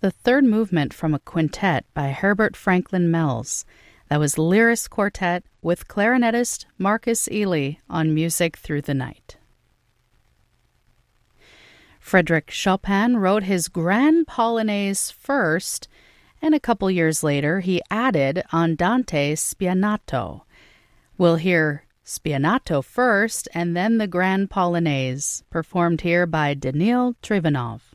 the third movement from a quintet by Herbert Franklin Mells. That was Lyris Quartet with clarinetist Marcus Ealey on Music Through the Night. Frédéric Chopin wrote his Grand Polonaise first, and a couple years later he added Andante Spianato. We'll hear Spianato first and then the Grand Polonaise, performed here by Danil Trivanov.